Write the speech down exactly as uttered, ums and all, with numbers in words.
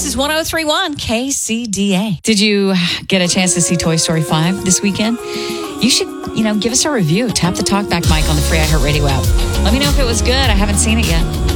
is one oh three point one K C D A. Did you get a chance to see Toy Story five this weekend? You should, you know, give us a review. Tap the talkback mic on the free iHeartRadio app. Let me know if it was good. I haven't seen it yet.